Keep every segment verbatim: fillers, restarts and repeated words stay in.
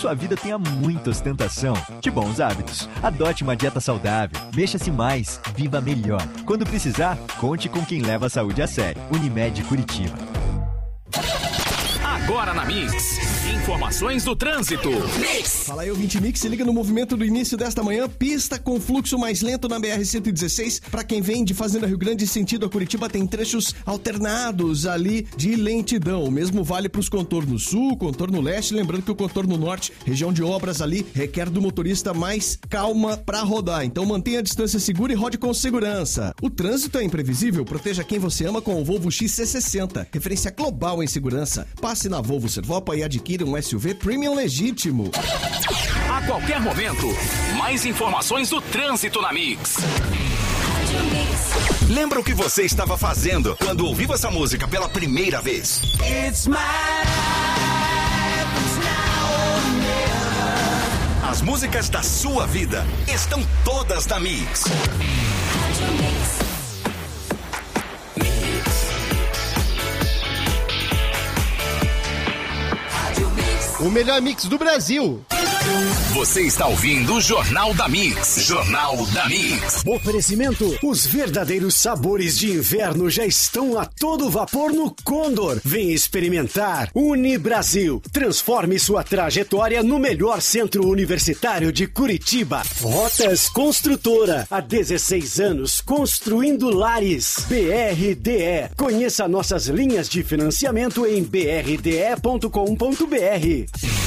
sua vida tenha muita ostentação. De bons hábitos, adote uma dieta saudável, mexa-se mais, viva melhor. Quando precisar, conte com quem leva a saúde a sério. Unimed Curitiba. Agora na Mix, informações do trânsito. Mix. Fala aí, ouvinte Mix, se liga no movimento do início desta manhã. Pista com fluxo mais lento na B R cento e dezesseis. Para quem vem de Fazenda Rio Grande sentido a Curitiba, tem trechos alternados ali de lentidão. O mesmo vale para os contornos sul, contorno leste. Lembrando que o contorno norte, região de obras ali, requer do motorista mais calma para rodar. Então mantenha a distância segura e rode com segurança. O trânsito é imprevisível, proteja quem você ama com o Volvo X C sessenta. Referência global em segurança. Passe na Volvo Servopa e adquire um S U V Premium legítimo. A qualquer momento, mais informações do trânsito na Mix. Lembra o que você estava fazendo quando ouviu essa música pela primeira vez? It's my life, it's now or never. As músicas da sua vida estão todas na Mix. O melhor mix do Brasil. Você está ouvindo o Jornal da Mix. Jornal da Mix. Oferecimento: os verdadeiros sabores de inverno já estão a todo vapor no Condor. Vem experimentar. Unibrasil. Transforme sua trajetória no melhor centro universitário de Curitiba. Rotas Construtora. Há dezesseis anos construindo lares. B R D E. Conheça nossas linhas de financiamento em b r d e ponto com ponto b r.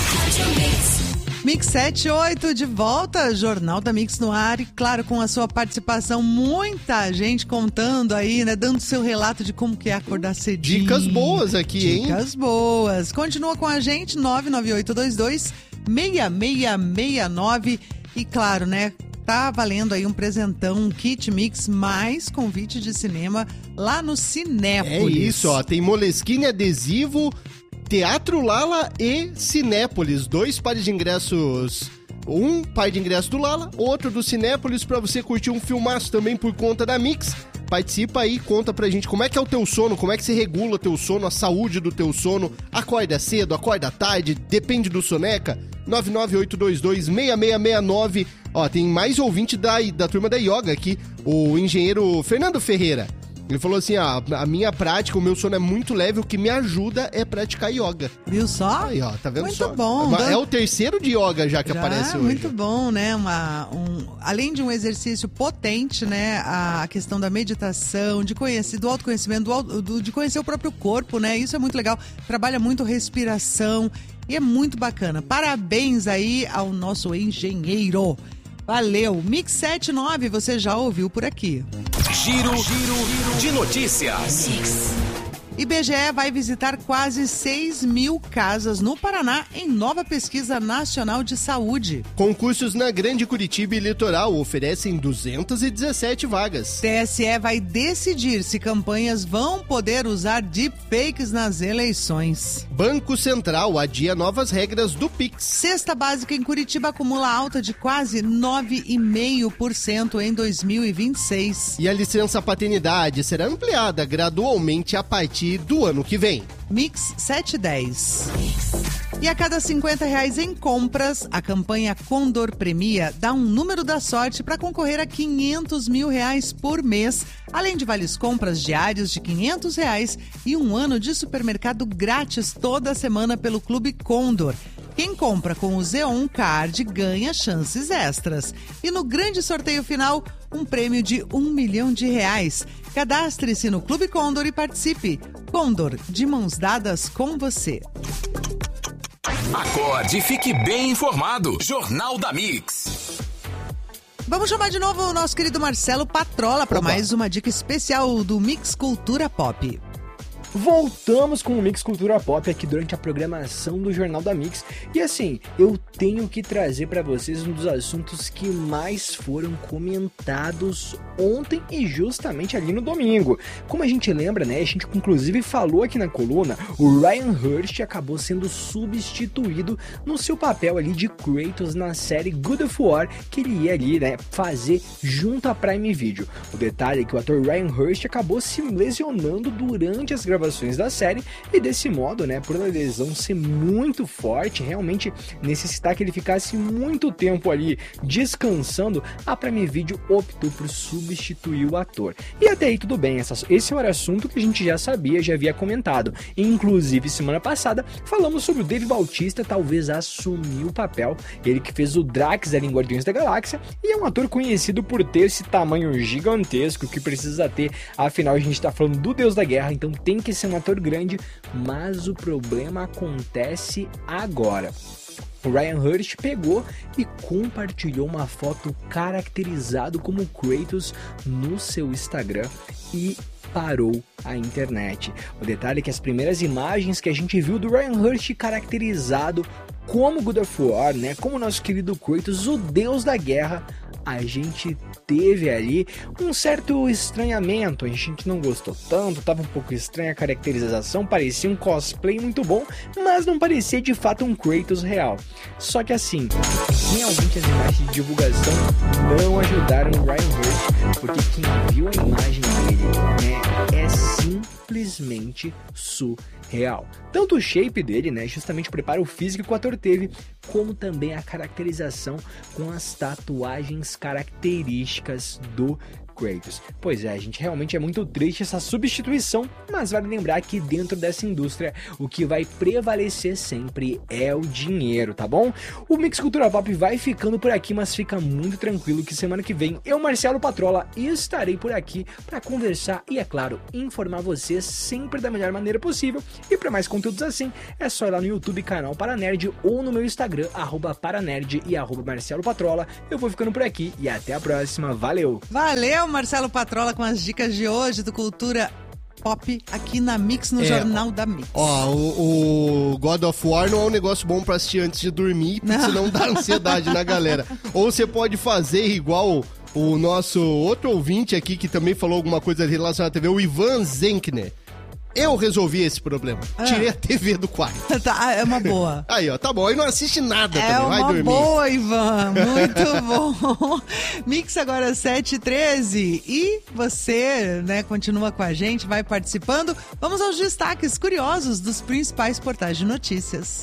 Mix sete oito de volta, Jornal da Mix no ar e claro, com a sua participação, muita gente contando aí, né, dando seu relato de como que é acordar cedinho. Dicas boas aqui, Dicas hein? Dicas boas. Continua com a gente, nove nove oito dois dois, seis seis seis nove e claro, né, tá valendo aí um presentão, um kit Mix mais convite de cinema lá no Cinépolis. É isso, ó, tem Moleskine adesivo, Teatro Lala e Cinépolis, dois pares de ingressos, um par de ingressos do Lala, outro do Cinépolis, pra você curtir um filmaço também por conta da Mix. Participa aí, conta pra gente como é que é o teu sono, como é que você regula o teu sono, a saúde do teu sono, acorda cedo, acorda tarde, depende do soneca, nove nove oito dois dois, seis seis seis nove. Ó, tem mais ouvinte da, da turma da yoga aqui, o engenheiro Fernando Ferreira. Ele falou assim, ah, a minha prática, o meu sono é muito leve, o que me ajuda é praticar yoga. Viu só? Aí, ó, tá vendo muito só? Bom. É, é o terceiro de yoga já que já, aparece hoje. Muito bom, né? Uma, um, além de um exercício potente, né? A questão da meditação, de conhecer, do autoconhecimento, do, auto, do, de conhecer o próprio corpo, né? Isso é muito legal. Trabalha muito respiração e é muito bacana. Parabéns aí ao nosso engenheiro. Valeu. Mix sete nove, você já ouviu por aqui. Giro, giro de notícias. I B G E vai visitar quase seis mil casas no Paraná em nova pesquisa nacional de saúde. Concursos na Grande Curitiba e Litoral oferecem duzentas e dezessete vagas. T S E vai decidir se campanhas vão poder usar deepfakes nas eleições. Banco Central adia novas regras do Pix. Cesta básica em Curitiba acumula alta de quase nove vírgula cinco por cento em dois mil e vinte e seis. E a licença paternidade será ampliada gradualmente a partir do ano que vem. Mix sete dez. E a cada cinquenta reais em compras, a campanha Condor Premia dá um número da sorte para concorrer a quinhentos mil reais por mês, além de vales compras diários de quinhentos reais e um ano de supermercado grátis toda semana pelo Clube Condor. Quem compra com o Zeon Card ganha chances extras. E no grande sorteio final, um prêmio de um milhão de reais. Cadastre-se no Clube Condor e participe. Condor, de mãos dadas com você. Acorde e fique bem informado. Jornal da Mix. Vamos chamar de novo o nosso querido Marcelo Patrola para mais uma dica especial do Mix Cultura Pop. Voltamos com o Mix Cultura Pop aqui durante a programação do Jornal da Mix. E assim, eu tenho que trazer para vocês um dos assuntos que mais foram comentados ontem e justamente ali no domingo. Como a gente lembra, né, a gente inclusive falou aqui na coluna, o Ryan Hurst acabou sendo substituído no seu papel ali de Kratos na série God of War, que ele ia ali, né, fazer junto à Prime Video. O detalhe é que o ator Ryan Hurst acabou se lesionando durante as gravações gravações da série e desse modo, né, por a lesão ser muito forte, realmente necessitar que ele ficasse muito tempo ali descansando, a Prime Video optou por substituir o ator. E até aí tudo bem, essa, esse era o assunto que a gente já sabia, já havia comentado. Inclusive, semana passada, falamos sobre o Dave Bautista talvez assumir o papel, ele que fez o Drax ali em Guardiões da Galáxia, e é um ator conhecido por ter esse tamanho gigantesco que precisa ter, afinal a gente tá falando do Deus da Guerra, então tem que ser um ator grande, mas o problema acontece agora. O Ryan Hurst pegou e compartilhou uma foto caracterizado como Kratos no seu Instagram e parou a internet. O detalhe é que as primeiras imagens que a gente viu do Ryan Hurst caracterizado como God of War, né, como nosso querido Kratos, o Deus da Guerra, a gente teve ali um certo estranhamento, a gente não gostou tanto, tava um pouco estranha a caracterização, parecia um cosplay muito bom, mas não parecia de fato um Kratos real. Só que assim, realmente as imagens de divulgação não ajudaram o Ryan Hurst, porque quem viu a imagem dele, né, é simplesmente surreal. Tanto o shape dele, né, justamente o preparo físico que o ator teve, como também a caracterização com as tatuagens características do Kratos. Pois é, gente, realmente é muito triste essa substituição, mas vale lembrar que dentro dessa indústria o que vai prevalecer sempre é o dinheiro, tá bom? O Mix Cultura Pop vai ficando por aqui, mas fica muito tranquilo que semana que vem eu, Marcelo Patrola, estarei por aqui para conversar e, é claro, informar vocês sempre da melhor maneira possível. E para mais conteúdos assim, é só ir lá no YouTube, canal Paranerd, ou no meu Instagram, arroba Paranerd e arroba Marcelo Patrola. Eu vou ficando por aqui e até a próxima. Valeu! Valeu, Marcelo Patrola, com as dicas de hoje do Cultura Pop aqui na Mix, no é, Jornal da Mix. Ó, o, o God of War não é um negócio bom pra assistir antes de dormir, porque senão dá ansiedade na galera. Ou você pode fazer igual o nosso outro ouvinte aqui, que também falou alguma coisa relacionada à T V, o Ivan Zenkner. Eu resolvi esse problema. Ah. Tirei a T V do quarto. Tá, é uma boa. Aí, ó, tá bom. Aí não assiste nada é também. Vai dormir. É uma boa, Ivan. Muito bom. Mix agora sete e treze. E você, né, continua com a gente, vai participando. Vamos aos destaques curiosos dos principais portais de notícias.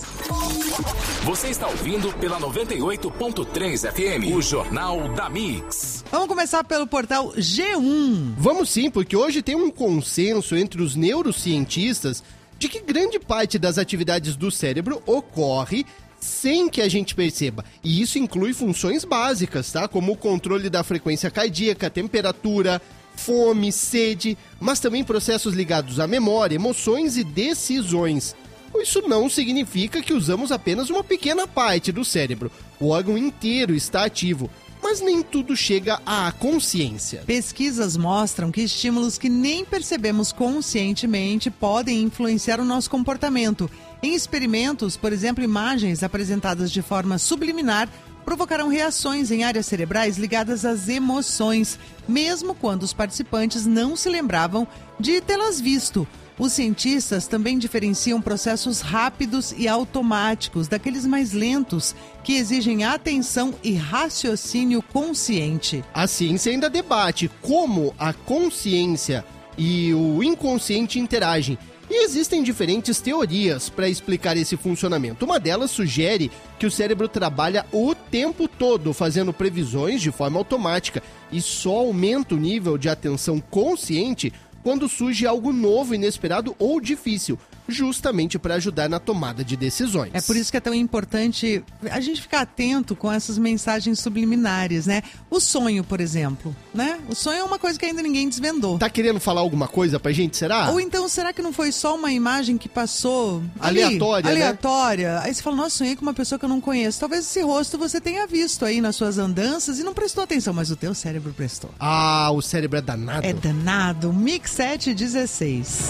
Você está ouvindo pela noventa e oito ponto três F M, o Jornal da Mix. Vamos começar pelo portal G um. Vamos sim, porque hoje tem um consenso entre os neurocientistas de que grande parte das atividades do cérebro ocorre sem que a gente perceba. E isso inclui funções básicas, tá? Como o controle da frequência cardíaca, temperatura, fome, sede, mas também processos ligados à memória, emoções e decisões. Isso não significa que usamos apenas uma pequena parte do cérebro. O órgão inteiro está ativo, mas nem tudo chega à consciência. Pesquisas mostram que estímulos que nem percebemos conscientemente podem influenciar o nosso comportamento. Em experimentos, por exemplo, imagens apresentadas de forma subliminar provocaram reações em áreas cerebrais ligadas às emoções, mesmo quando os participantes não se lembravam de tê-las visto. Os cientistas também diferenciam processos rápidos e automáticos daqueles mais lentos, que exigem atenção e raciocínio consciente. A ciência ainda debate como a consciência e o inconsciente interagem. E existem diferentes teorias para explicar esse funcionamento. Uma delas sugere que o cérebro trabalha o tempo todo fazendo previsões de forma automática e só aumenta o nível de atenção consciente quando surge algo novo, inesperado ou difícil, justamente para ajudar na tomada de decisões. É por isso que é tão importante a gente ficar atento com essas mensagens subliminares, né? O sonho, por exemplo, né? O sonho é uma coisa que ainda ninguém desvendou. Tá querendo falar alguma coisa pra gente, será? Ou então, será que não foi só uma imagem que passou ali, aleatória, aleatória? Né? Aí você fala, nossa, sonhei com uma pessoa que eu não conheço. Talvez esse rosto você tenha visto aí nas suas andanças e não prestou atenção, mas o teu cérebro prestou. Ah, o cérebro é danado. É danado. Mix sete e dezesseis.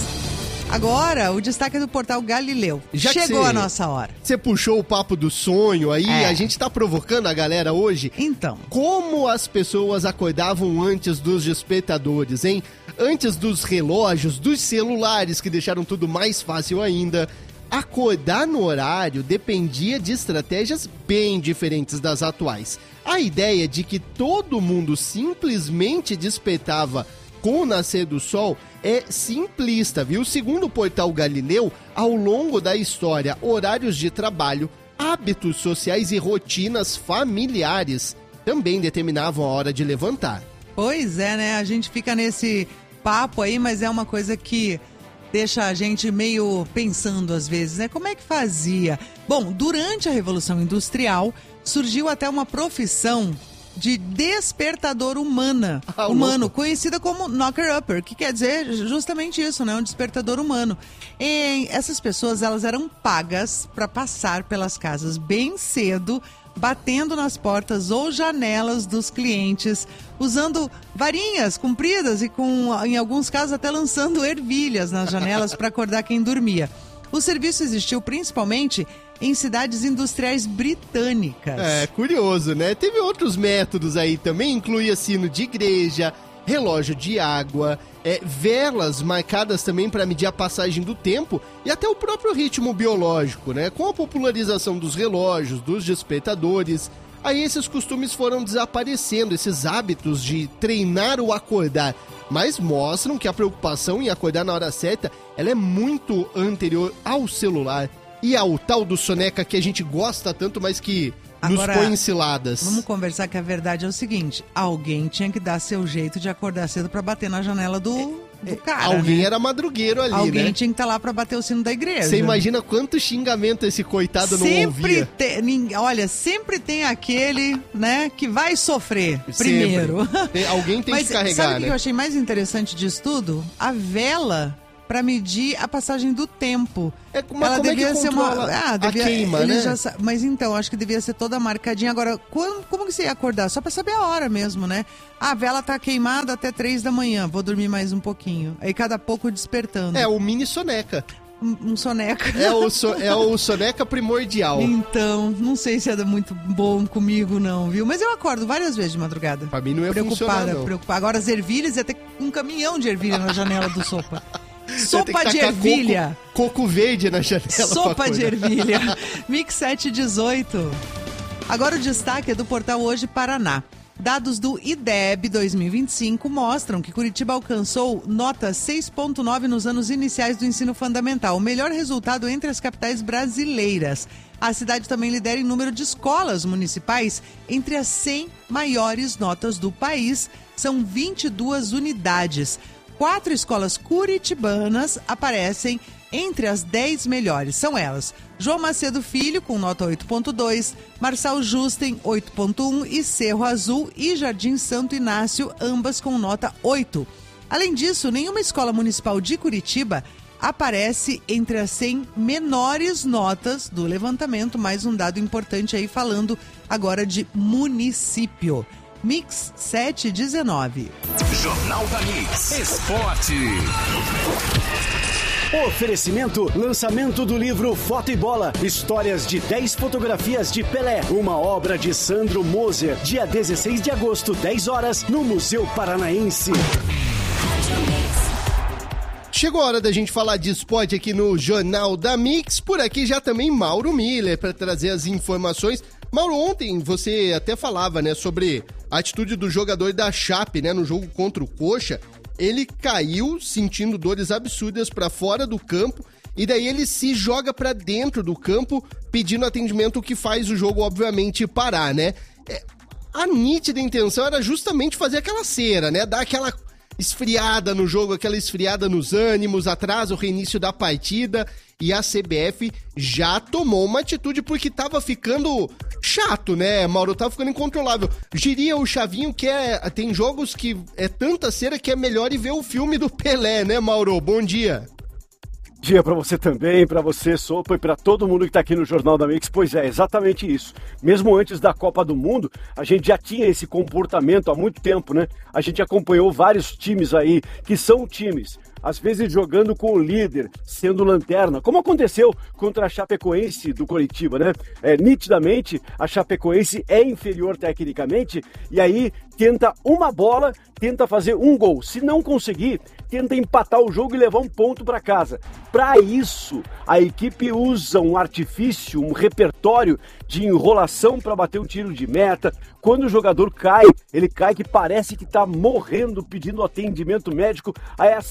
Agora, o destaque é do portal Galileu. Já Chegou cê, a nossa hora. Você puxou o papo do sonho aí, é. A gente tá provocando a galera hoje. Então. Como as pessoas acordavam antes dos despertadores, hein? Antes dos relógios, dos celulares, que deixaram tudo mais fácil ainda. Acordar no horário dependia de estratégias bem diferentes das atuais. A ideia de que todo mundo simplesmente despertava com o nascer do sol é simplista, viu? Segundo o portal Galileu, ao longo da história, horários de trabalho, hábitos sociais e rotinas familiares também determinavam a hora de levantar. Pois é, né? A gente fica nesse papo aí, mas é uma coisa que deixa a gente meio pensando às vezes, né? Como é que fazia? Bom, durante a Revolução Industrial, surgiu até uma profissão de despertador humana, ah, humano, louco. conhecida como knocker-upper, que quer dizer justamente isso, né? Um despertador humano. E essas pessoas, elas eram pagas para passar pelas casas bem cedo, batendo nas portas ou janelas dos clientes, usando varinhas compridas e, com, em alguns casos, até lançando ervilhas nas janelas para acordar quem dormia. O serviço existiu principalmente em cidades industriais britânicas. É, curioso, né? Teve outros métodos aí também, incluía sino de igreja, relógio de água, é, velas marcadas também para medir a passagem do tempo e até o próprio ritmo biológico, né? Com a popularização dos relógios, dos despertadores, aí esses costumes foram desaparecendo, esses hábitos de treinar o acordar, mas mostram que a preocupação em acordar na hora certa, ela é muito anterior ao celular e ao tal do soneca que a gente gosta tanto, mas que Agora, nos põe em ciladas. Vamos conversar que a verdade é o seguinte, alguém tinha que dar seu jeito de acordar cedo pra bater na janela do, do cara, Alguém né? era madrugueiro ali, alguém né? Alguém tinha que estar lá pra bater o sino da igreja. Você imagina quanto xingamento esse coitado não sempre ouvia? Tem, olha, sempre tem aquele, né, que vai sofrer Sempre. primeiro. Tem, alguém tem Mas que carregar, sabe o né? que eu achei mais interessante disso tudo? A vela para medir a passagem do tempo. É, mas ela como devia é que ser uma, controla ah, devia, a queima, ele né? já, mas então, acho que devia ser toda marcadinha. Agora, como, como que você ia acordar? Só para saber a hora mesmo, né? Ah, a vela tá queimada até três da manhã, vou dormir mais um pouquinho. Aí cada pouco despertando. É o mini soneca. Um, um soneca. É o, so, é o soneca primordial. Então, não sei se é muito bom comigo não, viu? Mas eu acordo várias vezes de madrugada. Pra mim não ia preocupada, funcionar, não. Preocupada. Agora as ervilhas, ia ter um caminhão de ervilha na janela do sopa. Sopa de tacar ervilha. Coco, coco verde na janela. Sopa de ervilha. Mix sete dezoito. Agora o destaque é do portal Hoje Paraná. Dados do I D E B dois mil e vinte e cinco mostram que Curitiba alcançou nota seis ponto nove nos anos iniciais do ensino fundamental, o melhor resultado entre as capitais brasileiras. A cidade também lidera em número de escolas municipais entre as cem maiores notas do país. São vinte e duas unidades. Quatro escolas curitibanas aparecem entre as dez melhores. São elas: João Macedo Filho, com nota oito ponto dois, Marçal Justen, oito ponto um e Cerro Azul e Jardim Santo Inácio, ambas com nota oito. Além disso, nenhuma escola municipal de Curitiba aparece entre as cem menores notas do levantamento. Mais um dado importante aí, falando agora de município. Mix sete dezenove. Jornal da Mix. Esporte. Oferecimento, lançamento do livro Foto e Bola, histórias de dez fotografias de Pelé, uma obra de Sandro Moser, dia dezesseis de agosto, dez horas, no Museu Paranaense. Chegou a hora da gente falar de esporte aqui no Jornal da Mix, por aqui já também Mauro Miller para trazer as informações. Mauro, ontem você até falava, né, sobre a atitude do jogador da Chape, né, no jogo contra o Coxa. Ele caiu sentindo dores absurdas para fora do campo e daí ele se joga para dentro do campo pedindo atendimento, o que faz o jogo, obviamente, parar, né? É, a nítida intenção era justamente fazer aquela cera, né? Dar aquela esfriada no jogo, aquela esfriada nos ânimos, atrasa o reinício da partida e a C B F já tomou uma atitude porque tava ficando chato, né, Mauro? Tava ficando incontrolável. Diria o Chavinho que é, tem jogos que é tanta cera que é melhor ir ver o filme do Pelé, né, Mauro? Bom dia. Dia para você também, para você, Sopa, e para todo mundo que está aqui no Jornal da Mix. Pois é, exatamente isso. Mesmo antes da Copa do Mundo, a gente já tinha esse comportamento há muito tempo, né? A gente acompanhou vários times aí, que são times, às vezes jogando com o líder, sendo lanterna, como aconteceu contra a Chapecoense do Coritiba, né? É, nitidamente, a Chapecoense é inferior tecnicamente, e aí tenta uma bola, tenta fazer um gol. Se não conseguir, tenta empatar o jogo e levar um ponto para casa. Para isso, a equipe usa um artifício, um repertório de enrolação para bater um tiro de meta. Quando o jogador cai, ele cai que parece que está morrendo, pedindo atendimento médico. Aí é assim que ele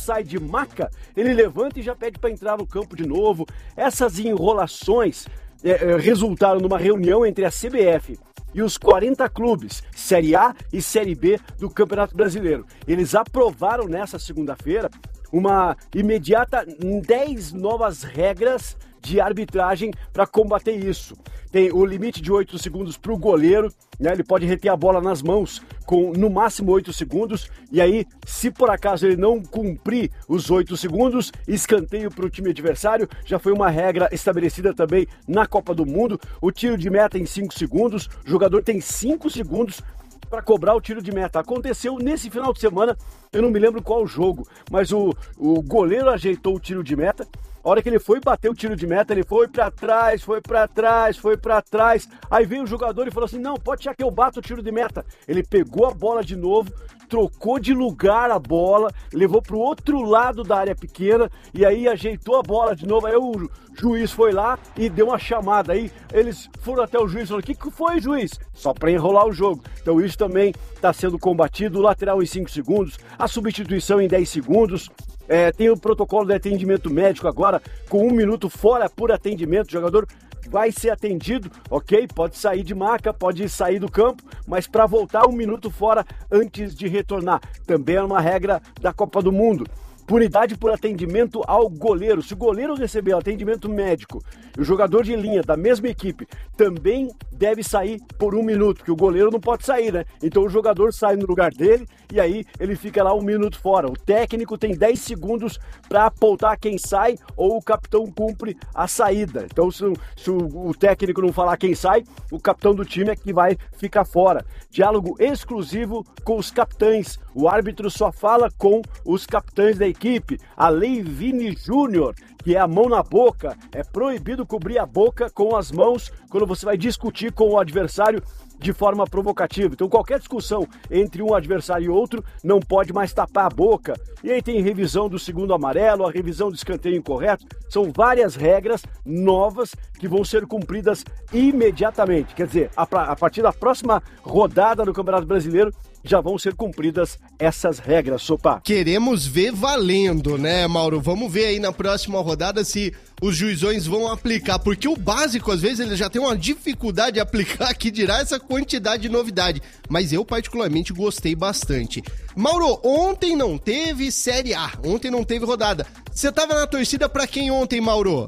sai de maca, ele levanta e já pede para entrar no campo de novo. Essas enrolações é, resultaram numa reunião entre a C B F e os quarenta clubes, Série A e Série B do Campeonato Brasileiro. Eles aprovaram nessa segunda-feira uma imediata dez novas regras de arbitragem para combater isso. Tem o limite de oito segundos para o goleiro, né? Ele pode reter a bola nas mãos com no máximo oito segundos, e aí, se por acaso ele não cumprir os oito segundos, escanteio para o time adversário. Já foi uma regra estabelecida também na Copa do Mundo. O tiro de meta em cinco segundos, o jogador tem cinco segundos para cobrar o tiro de meta. Aconteceu nesse final de semana, eu não me lembro qual jogo, mas o, o goleiro ajeitou o tiro de meta. A hora que ele foi bater o tiro de meta, ele foi pra trás, foi pra trás, foi pra trás. Aí veio o jogador e falou assim, não, pode deixar que eu bato o tiro de meta. Ele pegou a bola de novo, trocou de lugar a bola, levou pro outro lado da área pequena e aí ajeitou a bola de novo. Aí o juiz foi lá e deu uma chamada. Aí eles foram até o juiz e falaram, o que, que foi, juiz? Só para enrolar o jogo. Então isso também está sendo combatido. O lateral em cinco segundos, a substituição em dez segundos. É, tem o protocolo de atendimento médico agora, com um minuto fora por atendimento. O jogador vai ser atendido, ok? Pode sair de maca, pode sair do campo, mas para voltar um minuto fora antes de retornar. Também é uma regra da Copa do Mundo. Punidade por atendimento ao goleiro. Se o goleiro receber atendimento médico e o jogador de linha da mesma equipe também deve sair por um minuto, porque o goleiro não pode sair, né? Então o jogador sai no lugar dele e aí ele fica lá um minuto fora. O técnico tem dez segundos para apontar quem sai ou o capitão cumpre a saída. Então se, se o, o técnico não falar quem sai, o capitão do time é que vai ficar fora. Diálogo exclusivo com os capitães. O árbitro só fala com os capitães da equipe. A Lei Vini Júnior, que é a mão na boca, é proibido cobrir a boca com as mãos quando você vai discutir com o adversário de forma provocativa. Então qualquer discussão entre um adversário e outro não pode mais tapar a boca. E aí tem revisão do segundo amarelo, a revisão do escanteio incorreto. São várias regras novas que vão ser cumpridas imediatamente. Quer dizer, a, a partir da próxima rodada do Campeonato Brasileiro, já vão ser cumpridas essas regras, Sopa. Queremos ver valendo, né, Mauro? Vamos ver aí na próxima rodada se os juizões vão aplicar, porque o básico, às vezes, ele já tem uma dificuldade de aplicar, que dirá essa quantidade de novidade. Mas eu, particularmente, gostei bastante. Mauro, ontem não teve Série A, ontem não teve rodada. Você tava na torcida pra quem ontem, Mauro?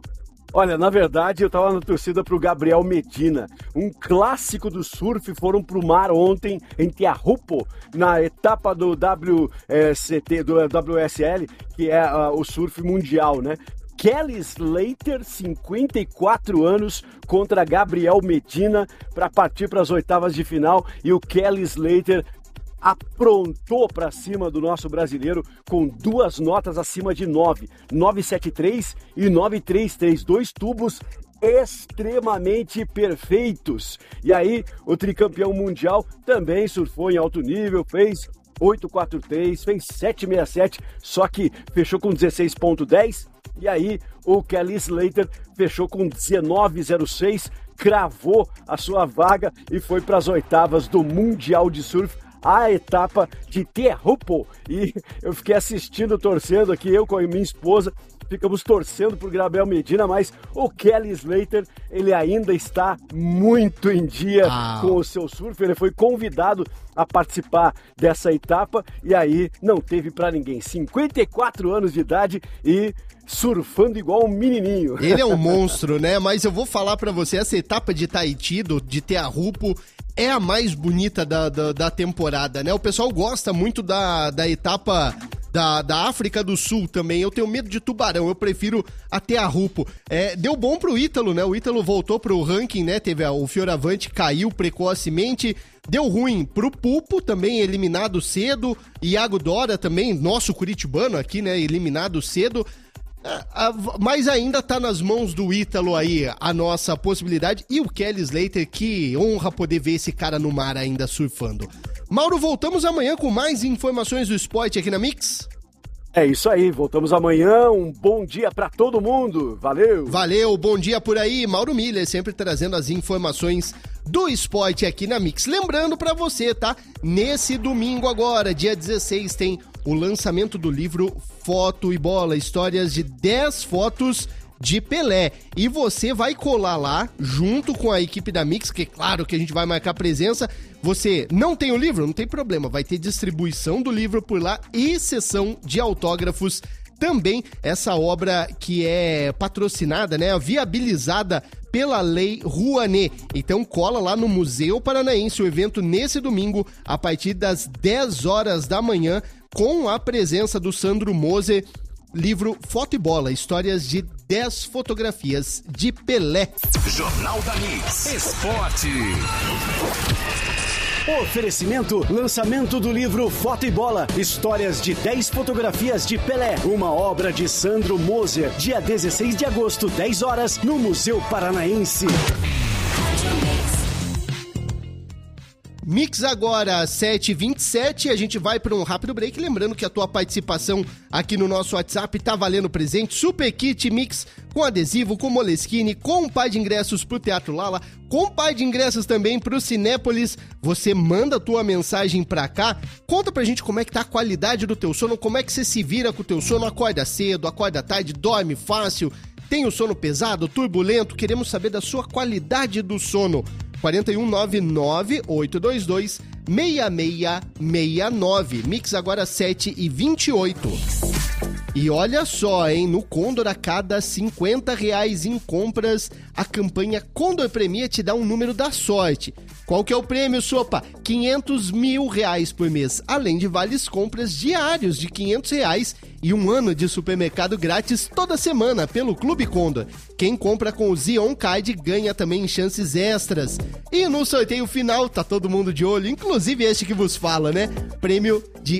Olha, na verdade, eu tava na torcida pro Gabriel Medina. Um clássico do surf, foram pro mar ontem em Teahupo, na etapa do W S T, do W S L, que é uh, o surf mundial, né? Kelly Slater, cinquenta e quatro anos, contra Gabriel Medina para partir para as oitavas de final. E o Kelly Slater aprontou para cima do nosso brasileiro com duas notas acima de nove, nove sete três e nove três três, dois tubos extremamente perfeitos. E aí o tricampeão mundial também surfou em alto nível, fez oito quatro três, fez sete sessenta e sete, só que fechou com dezesseis ponto dez. E aí o Kelly Slater fechou com dezenove zero seis, cravou a sua vaga e foi para as oitavas do Mundial de Surf, a etapa de Teahupo. E eu fiquei assistindo, torcendo aqui, eu com a minha esposa, ficamos torcendo por Gabriel Medina, mas o Kelly Slater, ele ainda está muito em dia ah. com o seu surf. Ele foi convidado a participar dessa etapa e aí não teve pra ninguém. cinquenta e quatro anos de idade e surfando igual um menininho. Ele é um monstro, né? Mas eu vou falar pra você, essa etapa de Tahiti, do, de Teahupo, é a mais bonita da, da, da temporada, né? O pessoal gosta muito da, da etapa da, da África do Sul também. Eu tenho medo de tubarão, eu prefiro a Teahupo. É, deu bom pro Ítalo, né? O Ítalo voltou pro ranking, né? Teve a, o Fioravante, caiu precocemente. Deu ruim pro Pulpo, também eliminado cedo. Iago Dora também, nosso curitibano aqui, né? Eliminado cedo. Mas ainda tá nas mãos do Ítalo aí a nossa possibilidade. E o Kelly Slater, que honra poder ver esse cara no mar ainda surfando. Mauro, voltamos amanhã com mais informações do esporte aqui na Mix. É isso aí, voltamos amanhã, um bom dia pra todo mundo, valeu! Valeu, bom dia por aí, Mauro Miller sempre trazendo as informações do esporte aqui na Mix. Lembrando pra você, tá? Nesse domingo agora, dia dezesseis, tem o lançamento do livro Foto e Bola, histórias de dez fotos de Pelé. E você vai colar lá, junto com a equipe da Mix, que é claro que a gente vai marcar presença. Você não tem o livro? Não tem problema, vai ter distribuição do livro por lá e sessão de autógrafos também. Essa obra que é patrocinada, né, viabilizada pela Lei Rouanet. Então cola lá no Museu Paranaense, o evento nesse domingo, a partir das dez horas da manhã, com a presença do Sandro Moser. Livro Foto e Bola, histórias de dez fotografias de Pelé. Jornal da Mix, esporte. Oferecimento, lançamento do livro Foto e Bola, histórias de dez fotografias de Pelé, uma obra de Sandro Moser, dia dezesseis de agosto, dez horas, no Museu Paranaense. Mix agora, sete e vinte e sete, a gente vai para um rápido break, lembrando que a tua participação aqui no nosso WhatsApp tá valendo presente, Super Kit Mix com adesivo, com Moleskine, com um par de ingressos pro Teatro Lala, com um par de ingressos também pro Cinépolis. Você manda a tua mensagem pra cá, conta pra gente como é que tá a qualidade do teu sono, como é que você se vira com o teu sono, acorda cedo, acorda tarde, dorme fácil, tem o sono pesado, turbulento, queremos saber da sua qualidade do sono. quatro um nove nove oito dois dois seis seis seis nove. Mix agora sete e vinte e oito. E olha só, hein? No Condor, a cada cinquenta reais em compras, a campanha Condor Premia te dá um número da sorte. Qual que é o prêmio, sopa? quinhentos mil reais por mês, além de vales compras diários de quinhentos reais e um ano de supermercado grátis toda semana pelo Clube Condor. Quem compra com o Zion Card ganha também chances extras. E no sorteio final, tá todo mundo de olho, inclusive este que vos fala, né? Prêmio de